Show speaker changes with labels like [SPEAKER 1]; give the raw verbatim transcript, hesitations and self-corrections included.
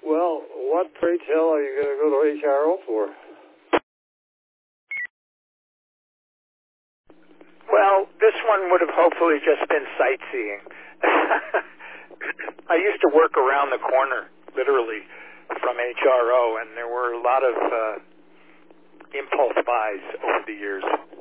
[SPEAKER 1] Well, what, pray tell, are you going to go to H R O for?
[SPEAKER 2] Well, this one would have hopefully just been sightseeing. I used to work around the corner, literally, from H R O, and there were a lot of uh, impulse buys over the years.